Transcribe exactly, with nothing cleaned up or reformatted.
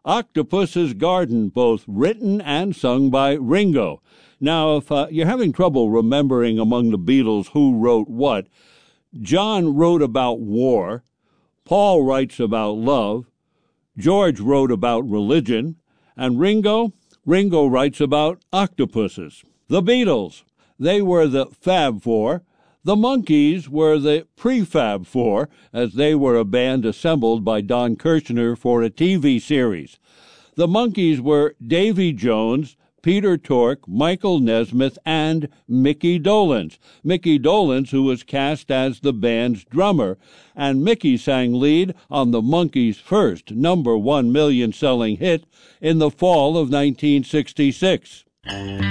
Octopus's Garden, both written and sung by Ringo. Now, if uh, you're having trouble remembering among the Beatles who wrote what, John wrote about war, Paul writes about love, George wrote about religion, and Ringo, Ringo writes about octopuses. The Beatles, they were the Fab Four. The Monkees were the Prefab Four, as they were a band assembled by Don Kirshner for a T V series. The Monkees were Davy Jones, Peter Tork, Michael Nesmith, and Mickey Dolenz. Mickey Dolenz, who was cast as the band's drummer, and Mickey sang lead on the Monkees' first number one million-selling hit in the fall of nineteen sixty-six.